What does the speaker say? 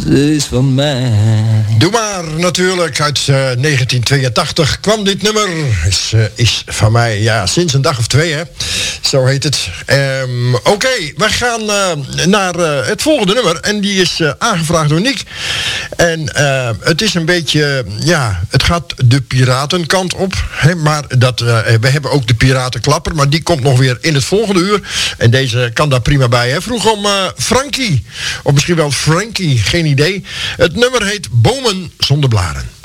Ze is van mij. Doe maar, natuurlijk. Uit 1982 kwam dit nummer. Is van mij, ja, sinds een dag of 2, hè. Zo heet het. Oké, we gaan naar het volgende nummer. En die is aangevraagd door Nick. En het is een beetje, ja, het gaat de piratenkant op. Hè, maar we hebben ook de piratenklapper. Maar die komt nog weer in het volgende uur. En deze kan daar prima bij. Hè. Vroeg om Frankie. Of misschien wel Frankie, geen idee. Het nummer heet Bomen zonder blaren.